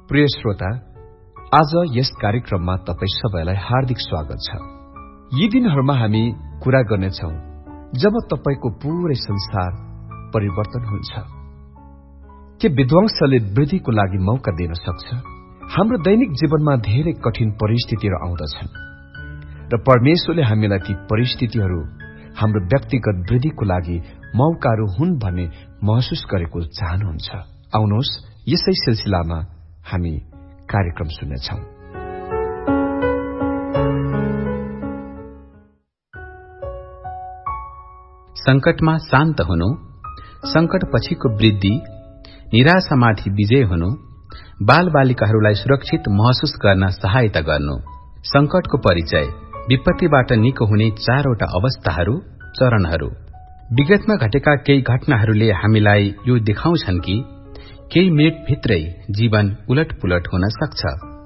प्रिय श्रोता, आज यस कार्यक्रममा तपाई सबैलाई हार्दिक स्वागत छ। यी दिनहरूमा हामी कुरा गर्नेछौं जब तपाईको पूरै संसार परिवर्तन हुन्छ। के विध्वंसले वृद्धिको लागि मौका दिन सक्छ? हाम्रो दैनिक जीवनमा धेरै कठिन परिस्थितिहरू आउँदछन् र परमेश्वरले हामीलाई ती परिस्थितिहरू हाम्रो व्यक्तिगत वृद्धिको लागि मौकाहरू हुन् भन्ने महसुस गरेको चाहनुहुन्छ। आउनुहोस् यसै सिलसिलामा हामी कार्यक्रम सुन्नेछौं। संकटमा शान्त हुनु, संकट पछिको वृद्धि, निराशामाथि विजय हुनु, बालबालिकाहरूलाई सुरक्षित महसुस गर्न सहायता गर्नु। संकटको परिचय, विपत्तिबाट निको हुने 4वटा अवस्थाहरू, चरणहरू। विगतमा घटेका केही घटनाहरूले हामीलाई यो देखाउँछन् कि केही मिनटभित्रै जीवन उलटपुलट हुन सक्छ।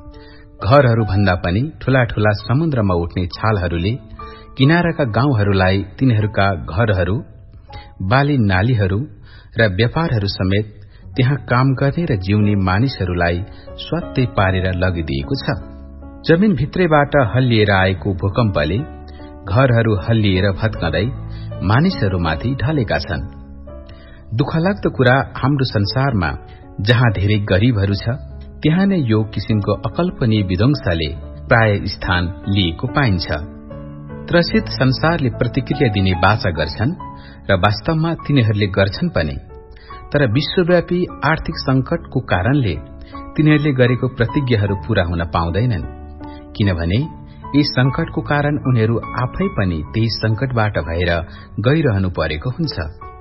घरहरू भन्दा पनि ठूला ठूला समुद्रमा उठ्ने छालहरूले किनाराका गाउँहरूलाई तिनीहरूका घरहरू, बाली नालीहरू र व्यापारहरू समेत त्यहाँ काम गर्ने र जिउने मानिसहरूलाई स्वात्तै पारेर लगिदिएको छ। जमिनभित्रैबाट हल्लिएर आएको भूकम्पले घरहरू हल्लिएर भत्कँदै मानिसहरूमाथि ढलेका छन्। दुःखलाग्दो कुरा, हाम्रो संसारमा जहाँ धेरै गरीबहरू छ त्यहाँ नै यो किसिमको अकल्पनीय विध्वंसले प्राय स्थान लिएको पाइन्छ। त्रसित संसारले प्रतिक्रिया दिने बाचा गर्छन् र वास्तवमा तिनीहरूले गर्छन् पनि, तर विश्वव्यापी आर्थिक संकटको कारणले तिनीहरूले गरेको प्रतिज्ञाहरू पूरा हुन पाउँदैनन्, किनभने यस संकटको कारण उनीहरू आफै पनि त्यही संकटबाट भएर गइरहनु परेको हुन्छ।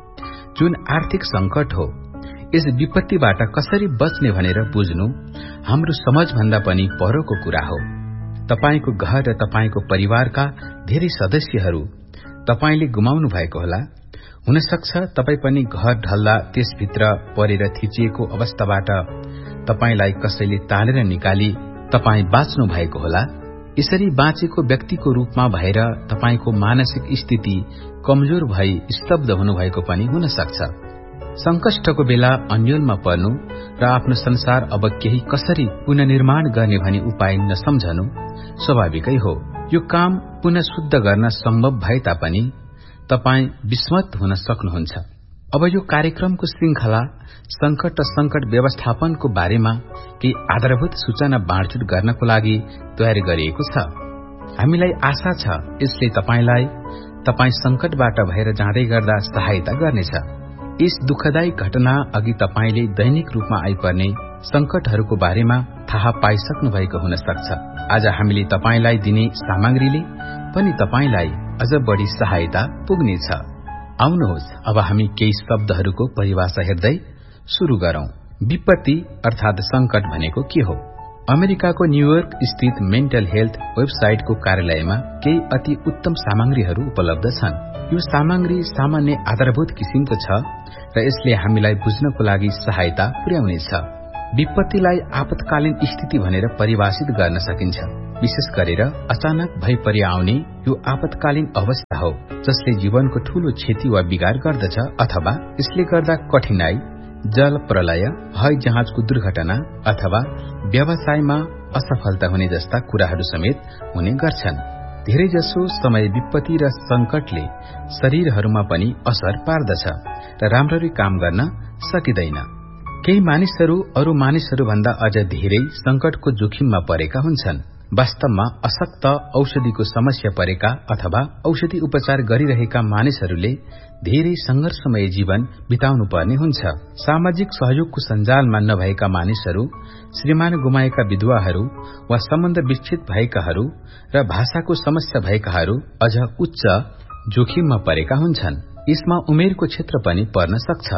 जुन आर्थिक संकट हो, यस विपत्तिबाट कसरी बच्ने भनेर बुझ्नु हाम्रो समझभन्दा पनि परको कुरा हो। तपाईको घर र तपाईको परिवारका धेरै सदस्यहरू तपाईले गुमाउनु भएको होला। हुन सक्छ तपाई पनि घर ढल्दा त्यसभित्र परेर थिचिएको अवस्थाबाट तपाईलाई कसैले तानेर निकाली तपाई बाँच्नु भएको होला। यसरी बाँचेको व्यक्तिको रूपमा भएर तपाईको मानसिक स्थिति कमजोर भई स्तब्ध हुनुभएको पनि हुन सक्छ। संकष्टको बेला अन्योलमा पर्नु र आफ्नो संसार अब केही कसरी पुनर्निर्माण गर्ने भनी उपाय नसम्झनु स्वाभाविकै हो। यो काम पुनः शुद्ध गर्न सम्भव भए तापनि तपाई विस्मत हुन सक्नुहुन्छ। अब यो कार्यक्रमको श्रृंखला संकट र संकट व्यवस्थापनको बारेमा केही आधारभूत सूचना बाँडचुट गर्नको लागि तयार गरिएको छ। हामीलाई आशा छ यसले तपाईलाई तपाई संकटबाट भएर जाँदै गर्दा सहायता गर्नेछ। यस दुःखदायी घटना अघि तपाईले दैनिक रूपमा आइपर्ने संकटहरूको बारेमा थाहा पाइसक्नु भएको हुन सक्छ। आज हामीले तपाईलाई दिने सामग्रीले पनि तपाईलाई अझ बढी सहायता पुग्नेछ। आउनुहोस् अब हामी केही शब्दहरूको परिभाषा हेर्दै शुरू गरौं। विपत्ति अर्थात संकट भनेको के हो? अमेरिकाको न्यूयोर्क स्थित मेन्टल हेल्थ वेबसाइटको कार्यालयमा केही अति उत्तम सामग्रीहरू उपलब्ध छन्। यो सामग्री सामान्य आधारभूत किसिमको छ र यसले हामीलाई बुझ्नको लागि सहायता पुर्याउनेछ। विपत्तिलाई आपतकालीन स्थिति भनेर परिभाषित गर्न सकिन्छ। विशेष गरेर अचानक भइपरि आउने यो आपतकालीन अवस्था हो जसले जीवनको ठूलो क्षति वा बिगार गर्दछ, अथवा यसले गर्दा कठिनाई, जल प्रलय, हवाई जहाजको दुर्घटना अथवा व्यवसायमा असफलता हुने जस्ता कुराहरू समेत हुने गर्छन्। धेरैजसो समय विपत्ति र संकटले शरीरहरूमा पनि असर पार्दछ र राम्ररी काम गर्न सकिँदैन। केही मानिसहरू अरू मानिसहरूभन्दा अझ धेरै संकटको जोखिममा परेका हुन्छन्। वास्तवमा अशक्त औषधिको समस्या परेका अथवा औषधि उपचार गरिरहेका मानिसहरूले धेरै संघर्षमय जीवन बिताउनु पर्ने हुन्छ। सामाजिक सहयोगको सञ्जालमा नभएका मानिसहरू, श्रीमान गुमाएका विधवाहरू वा सम्बन्ध विच्छेद भएकाहरू र भाषाको समस्या भएकाहरू अझ उच्च जोखिममा परेका हुन्छन्। यसमा उमेरको क्षेत्र पनि पर्न सक्छ।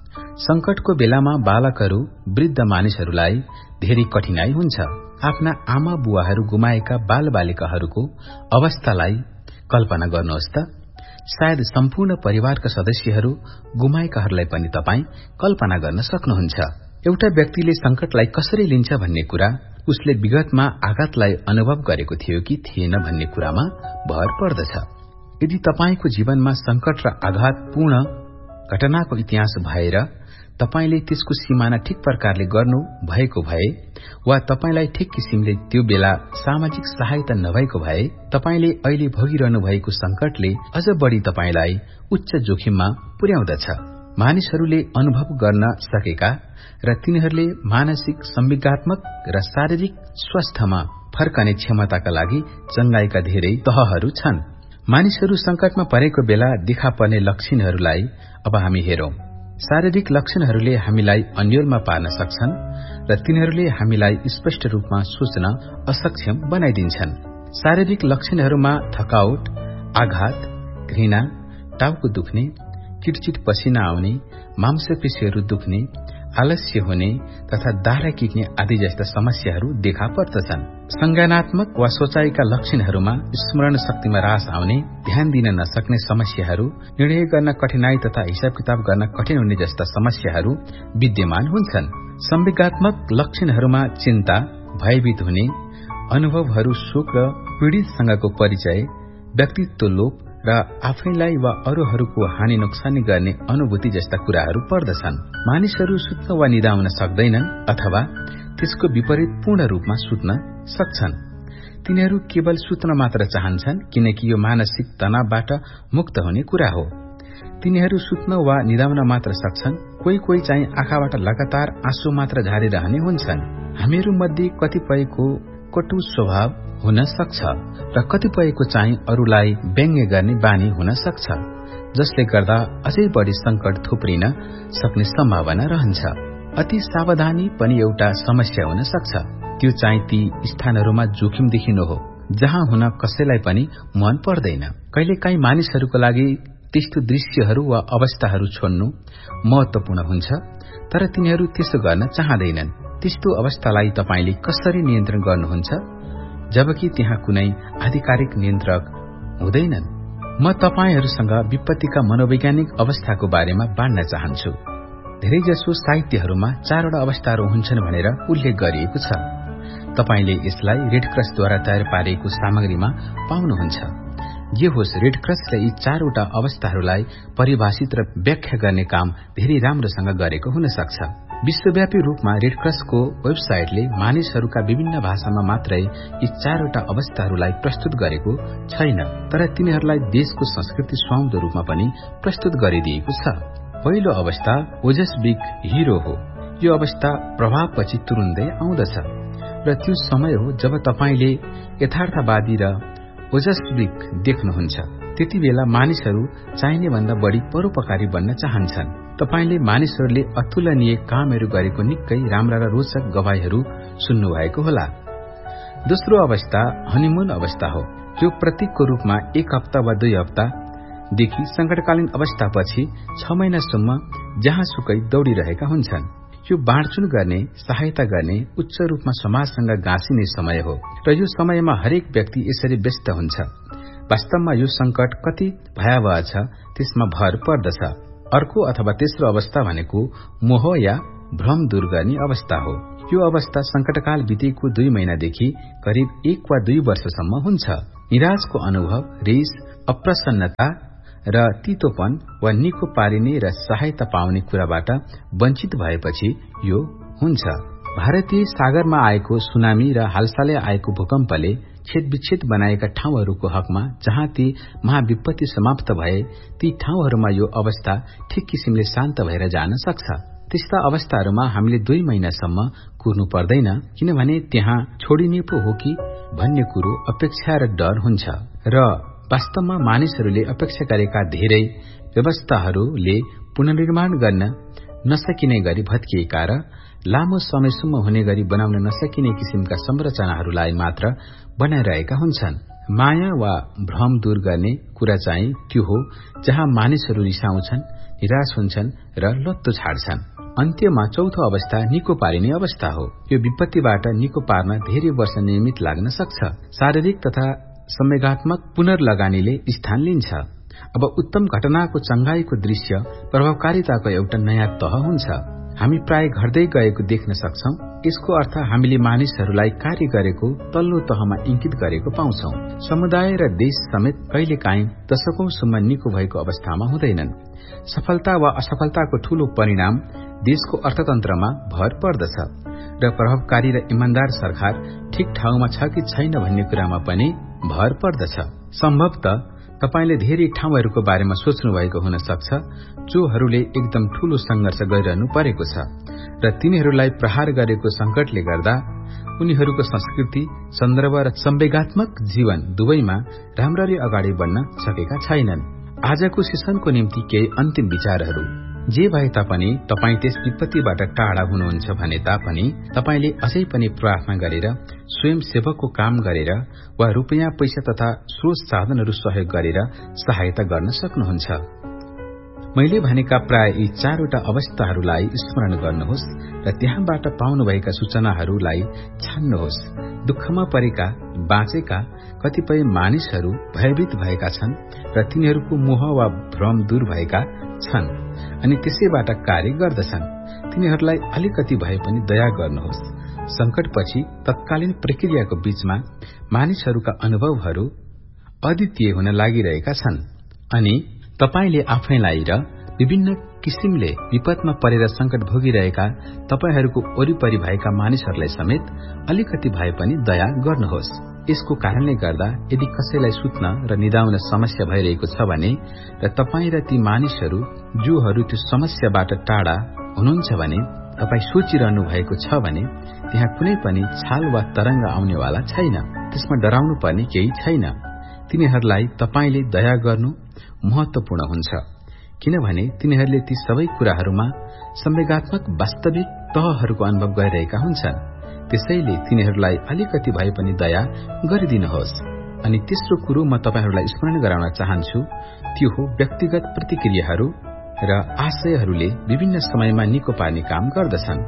संकटको बेलामा बालकहरू, वृद्ध मानिसहरूलाई धेरै कठिनाई हुन्छ। आफ्ना आमा बुवाहरू गुमाएका बालबालिकाहरूको अवस्थालाई कल्पना गर्नुहोस् त। सायद सम्पूर्ण परिवारका सदस्यहरू गुमाएकाहरूलाई पनि तपाई कल्पना गर्न सक्नुहुन्छ। एउटा व्यक्तिले संकटलाई कसरी लिन्छ भन्ने कुरा उसले विगतमा आघातलाई अनुभव गरेको थियो कि थिएन भन्ने कुरामा भर पर्दछ। यदि तपाईको जीवनमा संकट र आघातपूर्ण घटनाको इतिहास भएर तपाईले त्यसको सिमाना ठिक प्रकारले गर्नु भएको भए वा तपाईलाई ठिक किसिमले त्यो बेला सामाजिक सहायता नभएको भए तपाईले अहिले भोगिरहनु भएको संकटले अझ बढी तपाईलाई उच्च जोखिममा पुर्याउँदछ। मानिसहरूले अनुभव गर्न सकेका र तिनीहरूले मानसिक, संवेगात्मक र शारीरिक स्वास्थ्यमा फर्कने क्षमताका लागि चंगाईका धेरै तहहरू छन्। मानिसहरू संकटमा परेको बेला देखा पर्ने लक्षणहरूलाई अब हामी हेरौं। शारीरिक लक्षणहरूले हामीलाई अन्योलमा पार्न सक्छन् र तिनीहरूले हामीलाई स्पष्ट रूपमा सोच्न असक्षम बनाइदिन्छन्। शारीरिक लक्षणहरूमा थकावट, आघात, घृणा, टाउको दुख्ने, चिटचिट पसिना आउने, मांसपेशीहरू दुख्ने, आलस्य हुने तथा दाह्रा किक्ने आदि जस्ता समस्याहरू देखा पर्दछन्। संज्ञानात्मक वा सोचाइका लक्षणहरूमा स्मरण शक्तिमा ह्रास आउने, ध्यान दिन नसक्ने समस्याहरू, निर्णय गर्न कठिनाई तथा हिसाब किताब गर्न कठिन हुने जस्ता समस्याहरू विद्यमान हुन्छन्। संवेगात्मक लक्षणहरूमा चिन्ता, भयभीत हुने, अनुभवहरू, शोक र पीड़ितसँगको परिचय, व्यक्तित्व लोप र आफैलाई वा अरूहरूको हानि नोक्सानी गर्ने अनुभूति जस्ता कुराहरू पर्दछन्। मानिसहरू सुत्न वा निदाउन सक्दैनन् अथवा त्यसको विपरीत पूर्ण रूपमा सुत्न सक्छन्। तिनीहरू केवल सुत्न मात्र चाहन्छन् किनकि यो मानसिक तनावबाट मुक्त हुने कुरा हो। तिनीहरू सुत्न वा निदाउन मात्र सक्छन्। कोही कोही चाहिँ आँखाबाट लगातार आँसु मात्र झारिरहने हुन्छन्। हामीहरू मध्ये कतिपयको कटु स्वभाव हुन सक्छ र कतिपयको चाहिँ अरूलाई व्यङ्ग्य गर्ने बानी हुन सक्छ, जसले गर्दा अझै बढी संकट थुप्रिन सक्ने सम्भावना रहन्छ। अति सावधानी पनि एउटा समस्या हुन सक्छ। त्यो चाहिँ ती स्थानहरूमा जोखिम देखिनु हो जहाँ हुन कसैलाई पनि मन पर्दैन। कहिलेकाहीँ मानिसहरूको लागि त्यस्तो दृश्यहरू वा अवस्थाहरू छोड्नु महत्वपूर्ण हुन्छ, तर तिनीहरू त्यसो गर्न चाहँदैनन्। त्यस्तो अवस्थालाई तपाईले कसरी नियन्त्रण गर्नुहुन्छ जबकि त्यहाँ कुनै आधिकारिक नियन्त्रक हुँदैनन्? म तपाईहरूसँग विपत्तिका मनोवैज्ञानिक अवस्थाको बारेमा बाँड्न चाहन्छु। धेरैजसो साहित्यहरूमा 4 वटा अवस्थाहरू हुन्छन् भनेर उल्लेख गरिएको छ। तपाईले यसलाई रेडक्रसद्वारा तयार पारिएको सामग्रीमा पाउनुहुन्छ। जे होस्, रेडक्रसले यी 4 वटा अवस्थाहरूलाई परिभाषित र व्याख्या गर्ने काम धेरै राम्रोसँग गरेको हुन सक्छ। विश्वव्यापी रूपमा रेडक्रसको वेबसाइटले मानिसहरूका विभिन्न भाषामा मात्रै यी 4 वटा अवस्थाहरूलाई प्रस्तुत गरेको छैन, तर तिनीहरूलाई देशको संस्कृति सुहाउँदो रूपमा पनि प्रस्तुत गरिदिएको छ। पहिलो अवस्था ओजस्विक हिरो हो। यो अवस्था प्रभावपछि तुरुन्तै आउँदछ र त्यो समय हो जब तपाईले यथार्थवादी र ओजस्विक देख्नुहुन्छ। त्यति बेला मानिसहरू चाहिने भन्दा बढी परोपकारी बन्न चाहन्छन्। तपाईले मानिसहरूले अतुलनीय कामहरू गरेको निकै राम्रा र रोचक गवाहीहरू सुन्नु भएको होला। दोस्रो अवस्था हनीमुन अवस्था हो। यो प्रतीकको रूपमा 1 हप्ता वा 2 हप्तादेखि संकटकालीन अवस्थापछि 6 महिनासम्म जहाँसुकै दौडिरहेका हुन्छन्। यो बाँडचुँड गर्ने, सहायता गर्ने, उच्च रूपमा समाजसँग गाँसिने समय हो र यो समयमा हरेक व्यक्ति यसरी व्यस्त हुन्छ। वास्तवमा यो संकट कति भयावह छ त्यसमा भर पर्दछ। अर्को अथवा तेस्रो अवस्था भनेको मोह या भ्रम दूर गर्ने अवस्था हो। यो अवस्था संकटकाल बितेको 2 महिनादेखि करिब 1 वा 2 वर्षसम्म हुन्छ। निराशको अनुभव, रिस, अप्रसन्नता र तीतोपन वा निको पारिने र सहायता पाउने कुराबाट वञ्चित भएपछि यो हुन्छ। भारतीय सागरमा आएको सुनामी र हालसालै आएको भूकम्पले छेदविच्छेद बनाएका ठाउँहरूको हकमा जहाँ ती महाविपत्ति समाप्त भए ती ठाउँहरूमा यो अवस्था ठिक किसिमले शान्त भएर जान सक्छ। त्यस्ता अवस्थाहरूमा हामीले 2 महिनासम्म कुर्नु पर्दैन, किनभने त्यहाँ छोडिने पो हो कि भन्ने कुरो अपेक्षा र डर हुन्छ र वास्तवमा मानिसहरूले अपेक्षा गरेका धेरै व्यवस्थाहरूले पुनर्निर्माण गर्न नसकिने गरी भत्किएका र लामो समयसम्म हुने गरी बनाउन नसकिने किसिमका संरचनाहरूलाई मात्र बनाइरहेका हुन्छन्। माया वा भ्रम दूर गर्ने कुरा चाहिँ त्यो हो जहाँ मानिसहरू रिसाउँछन्, निराश हुन्छन् र लत्तो छाड्छन्। अन्त्यमा चौथो अवस्था निको पारिने अवस्था हो। यो विपत्तिबाट निको पार्न धेरै वर्ष नियमित लाग्न सक्छ। शारीरिक तथा संवेगात्मक पुनर्लगानीले स्थान लिन्छ। अब उत्तम घटनाको चंगाईको दृश्य प्रभावकारिताको एउटा नयाँ तह हुन्छ। हामी प्राय घट्दै गएको देख्न सक्छौं। यसको अर्थ हामीले मानिसहरूलाई कार्य गरेको तल्लो तहमा इंकित गरेको पाउँछौं। समुदाय र देश समेत कहिलेकाहीँ दशकौंसम्म निको भएको अवस्थामा हुँदैनन्। सफलता वा असफलताको ठूलो परिणाम देशको अर्थतन्त्रमा भर पर्दछ र प्रभावकारी र इमान्दार सरकार ठिक ठाउँमा छ कि छैन भन्ने कुरामा पनि भर पर्दछ। सम्भवतः तपाईले धेरै ठाउँहरूको बारेमा सोच्नु भएको हुन सक्छ जोहरूले एकदम ठूलो संघर्ष गरिरहनु परेको छ र तिनीहरूलाई प्रहार गरेको संकटले गर्दा उनीहरूको संस्कृति, सन्दर्भ र संवेगात्मक जीवन दुवैमा राम्ररी अगाडि बढ्न सकेका छैनन्। आजको सेसनको निम्ति केही अन्तिम विचारहरू। जे भए तापनि तपाई त्यस विपत्तिबाट टाढा हुनुहुन्छ भने तापनि तपाईले अझै पनि प्रार्थना गरेर, स्वयंसेवकको काम गरेर वा रुपैयाँ पैसा तथा स्रोत साधनहरू सहयोग गरेर सहायता गर्न सक्नुहुन्छ। मैले भनेका प्राय यी चारवटा अवस्थाहरूलाई स्मरण गर्नुहोस् र त्यहाँबाट पाउनुभएका सूचनाहरूलाई छान्नुहोस्। दुःखमा परेका, बाँचेका कतिपय मानिसहरू भयभीत भएका छन् र तिनीहरूको मोह वा भ्रम दूर भएका छन् अनि त्यसैबाट कार्य गर्दछन्। तिनीहरूलाई अलिकति भए पनि दया गर्नुहोस्। संकटपछि तत्कालीन प्रक्रियाको बीचमा मानिसहरूका अनुभवहरू अद्वितीय हुन लागिरहेका छन् अनि तपाईले आफैलाई र विभिन्न किसिमले विपदमा परेर संकट भोगिरहेका तपाईहरूको वरिपरि भएका मानिसहरूलाई समेत अलिकति भए पनि दया गर्नुहोस्। यसको कारणले गर्दा यदि कसैलाई सुत्न र निदाउन समस्या भइरहेको छ भने र तपाईँ र ती मानिसहरू जोहरू त्यो समस्याबाट टाढा हुनुहुन्छ भने तपाईँ सोचिरहनु भएको छ भने त्यहाँ कुनै पनि छाल वा तरंग आउनेवाला छैन। त्यसमा डराउनु पर्ने केही छैन। तिनीहरूलाई तपाईले दया गर्नु महत्वपूर्ण हुन्छ किनभने तिनीहरूले ती सबै कुराहरूमा संवेगात्मक वास्तविक तहहरूको अनुभव गरिरहेका हुन्छन्। त्यसैले तिनीहरूलाई अलिकति भए पनि दया गरिदिनुहोस्। अनि तेस्रो कुरो म तपाईहरूलाई स्मरण गराउन चाहन्छु त्यो हो व्यक्तिगत प्रतिक्रियाहरू र आशयहरूले विभिन्न समयमा निको पार्ने काम गर्दछन्।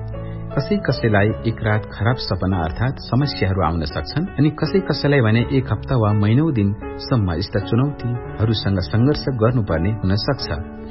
कसैलाई एक रात खराब सपना अर्थात समस्याहरू आउन सक्छन् अनि कसैलाई भने एक हप्ता वा महिनौं दिनसम्म यस्ता चुनौतीहरूसँग संघर्ष गर्नुपर्ने हुन सक्छ।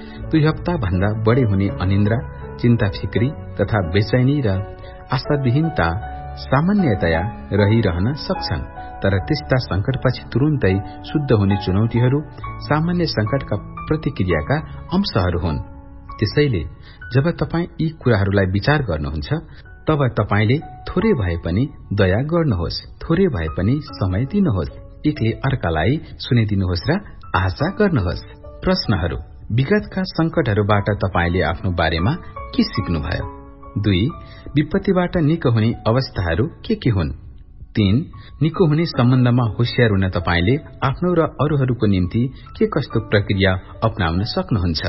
2 हप्ता भन्दा बढी हुने अनिन्द्रा, चिन्ता फिक्री तथा बेचैनी र आशाविहीनता सामान्यतया रहिरहन सक्छन्। तर त्यस्ता संकटपछि तुरुन्तै शुद्ध हुने चुनौतीहरू सामान्य संकटका प्रतिक्रियाका अंशहरू हुन्। त्यसैले जब तपाई यी कुराहरूलाई विचार गर्नुहुन्छ तब तपाईले थोरै भए पनि दया गर्नुहोस्, थोरै भए पनि समय दिनुहोस्, एकले अर्कालाई सुनिदिनुहोस् र आशा गर्नुहोस्। प्रश्नहरू। विगतका संकटहरूबाट तपाईले आफ्नो बारेमा के सिक्नुभयो? 2. विपत्तिबाट निको हुने अवस्थाहरू के हुन्? 3. निको हुने सम्बन्धमा होशियार हुन तपाईले आफ्नो र अरूहरूको निम्ति के कस्तो प्रक्रिया अपनाउन सक्नुहुन्छ?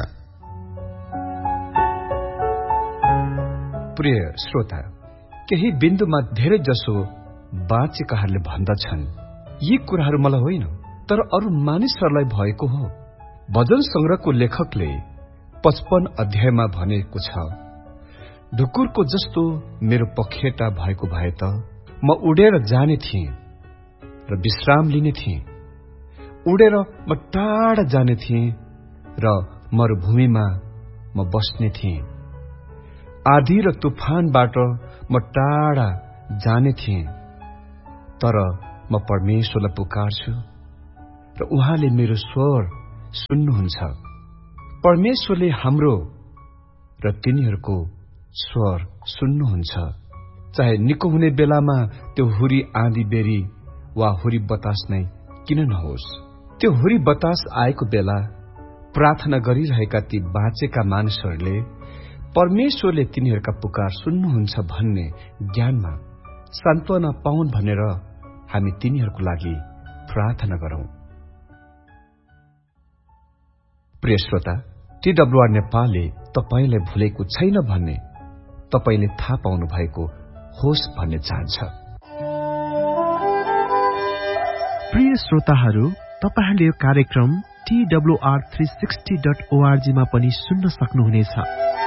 प्रिय श्रोता, केही बिन्दुमा धेरै जसो बाँचेकाहरूले भन्दछन् यी कुराहरू मलाई होइन तर अरू मानिसहरूलाई भएको हो। भजन संग्रहको लेखकले 55 अध्यायमा भनेको छ, ढुकुरको जस्तो मेरो पखेटा भएको भए त म उडेर जाने थिएँ र विश्राम लिने थिएँ। उडेर म टाढा जाने थिएँ र मरुभूमिमा म बस्ने थिएँ। आँधी र तुफानबाट म टाढा जाने थिएँ तर म परमेश्वरलाई पुकार्छु र उहाँले मेरो स्वर सुन्नुहुन्छ। परमेश्वरले हाम्रो र तिनीहरूको स्वर सुन्नुहुन्छ। चाहे निको हुने बेलामा त्यो हुरी आँधी बेरी वा हुरी बतास नै किन नहोस्। त्यो हुरी बतास आएको बेला प्रार्थना गरिरहेका ती बाँचेका मानिसहरूले परमेश्वरले तिनीहरूका पुकार सुन्नुहुन्छ भन्ने ज्ञानमा सान्त्वना पाउन् भनेर हामी तिनीहरूको लागि प्रार्थना गरौं। प्रिय श्रोता, TWR नेपालले तपाईलाई भुलेको छैन भन्ने तपाईले थाहा पाउनु भएको होस् भन्ने चाहन्छ। प्रिय श्रोताहरू, तपाईहरूले यो कार्यक्रम TWR360.org मा पनि सुन्न सक्नुहुनेछ।